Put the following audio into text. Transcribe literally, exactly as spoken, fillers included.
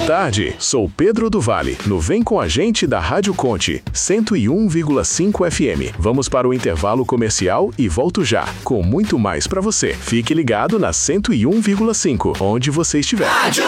tarde, sou Pedro do Vale, no Vem Com a Gente da Rádio Conte, cento e um vírgula cinco F M. Vamos para o intervalo comercial e volto já, com muito mais para você. Fique ligado na cento e um vírgula cinco, onde você estiver.